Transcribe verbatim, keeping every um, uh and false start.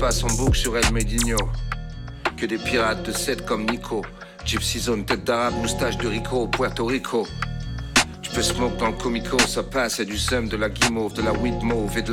passe en boucle sur El Medino. Que des pirates de sept comme Nico. Gypsy Zone, tête d'arabe, moustache de Rico, Puerto Rico. Tu peux smoke dans le comico, ça passe, y'a du seum, de la guimauve, de la weed mauve et de la